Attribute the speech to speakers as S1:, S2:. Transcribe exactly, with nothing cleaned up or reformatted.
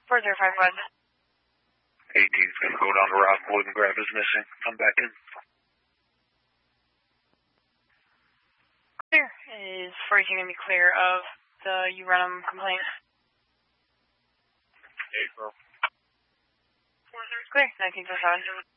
S1: four zero five one.
S2: eighteen's going to go down to Rockwood and grab his missing. Come back in.
S1: Clear. Is forty-two going to be clear of the U Renham complaint?
S2: April.
S1: Clear. nineteen oh seven.